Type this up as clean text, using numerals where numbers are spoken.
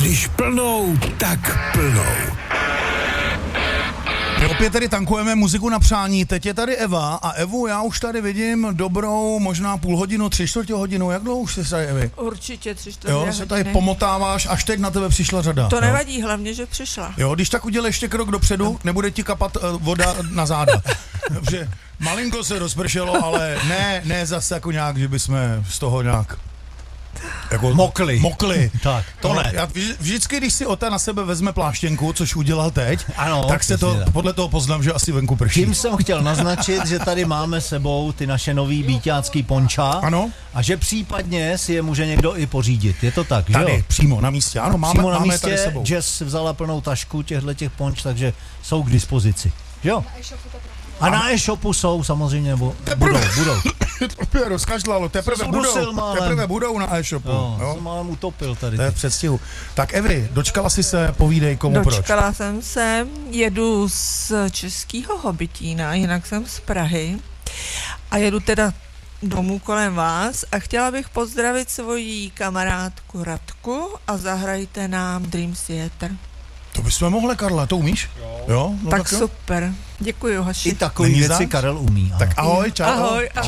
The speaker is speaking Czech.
Když plnou, tak plnou. Opět tady tankujeme muziku na přání, teď je tady Eva a Evu já už tady vidím dobrou možná půl hodinu, 3/4 hodinu, jak dlouho už jsi tady, Evi? Určitě 3/4 Jo, hodiny. se tady pomotáváš, až teď na tebe přišla řada. To jo? nevadí, hlavně, že přišla. Jo, když tak udělej ještě krok dopředu, nebude ti kapat voda na záda. Dobře, malinko se rozpršelo, ale ne zase jako nějak, že bychom z toho nějak jako mokli. Tak, to ne. Já vždycky, když si Ota na sebe vezme pláštěnku, což udělal teď, ano, tak se to podle toho poznám, že asi venku prší. Tím jsem chtěl naznačit, že tady máme sebou ty naše nový bíťácký ponča. Ano. A že případně si je může někdo i pořídit. Je to tak, tady, že jo? přímo na místě. Ano, přímo na máme místě, tady sebou. Jazz vzala plnou tašku těch ponč, takže jsou k dispozici. Jo? A na e-shopu jsou samozřejmě, nebo budou. To rozkašlalo, teprve budou na e-shopu. Jo? Jsem málem utopil tady. To je v předstihu. Tak Evry, dočkala jsi se, povídej komu proč. Dočkala jsem se, jedu z Českého Hobytína, jinak jsem z Prahy a jedu teda domů kolem vás a chtěla bych pozdravit svoji kamarádku Radku a zahrajte nám Dream Theater. To bychom mohli, Karla, to umíš? Jo? No tak super, děkuji, hoši. I takový věci Karel umí. Tak ahoj, čau. Ahoj.